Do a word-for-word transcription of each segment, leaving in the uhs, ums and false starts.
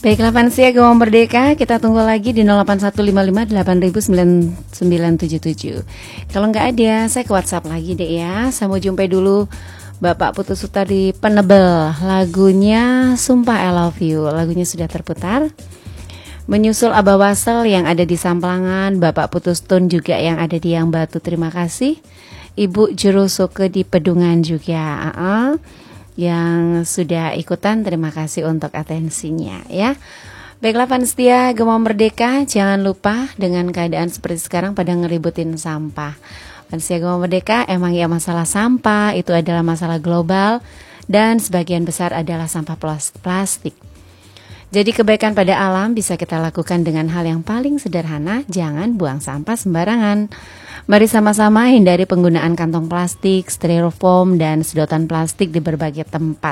Baiklah Fansia Gawang Merdeka, kita tunggu lagi di nol delapan satu lima lima delapan sembilan sembilan tujuh tujuh. Kalau nggak ada, saya ke WhatsApp lagi deh ya. Saya mau jumpai dulu Bapak Putus Sutari Penebel. Lagunya Sumpah I Love You. Lagunya sudah terputar. Menyusul Abah Wasel yang ada di Samplangan, Bapak Putus Tun juga yang ada di Yang Batu, terima kasih. Ibu Jurusuke di Pedungan juga. Uh-uh. Yang sudah ikutan, terima kasih untuk atensinya ya. Baiklah Fanstia Gema Merdeka, jangan lupa dengan keadaan seperti sekarang pada ngeributin sampah. Fanstia Gema Merdeka, emang ya masalah sampah itu adalah masalah global dan sebagian besar adalah sampah plastik. Jadi kebaikan pada alam bisa kita lakukan dengan hal yang paling sederhana, jangan buang sampah sembarangan. Mari sama-sama hindari penggunaan kantong plastik, styrofoam, dan sedotan plastik di berbagai tempat.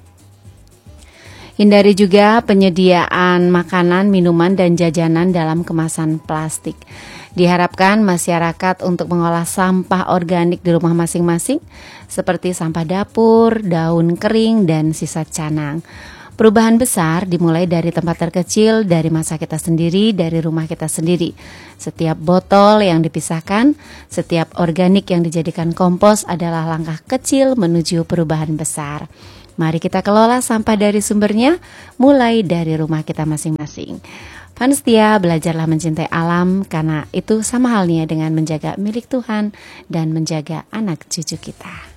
Hindari juga penyediaan makanan, minuman, dan jajanan dalam kemasan plastik. Diharapkan masyarakat untuk mengolah sampah organik di rumah masing-masing, seperti sampah dapur, daun kering, dan sisa canang. Perubahan besar dimulai dari tempat terkecil, dari masa kita sendiri, dari rumah kita sendiri. Setiap botol yang dipisahkan, setiap organik yang dijadikan kompos adalah langkah kecil menuju perubahan besar. Mari kita kelola sampah dari sumbernya, mulai dari rumah kita masing-masing. Fanstia, belajarlah mencintai alam, karena itu sama halnya dengan menjaga milik Tuhan dan menjaga anak cucu kita.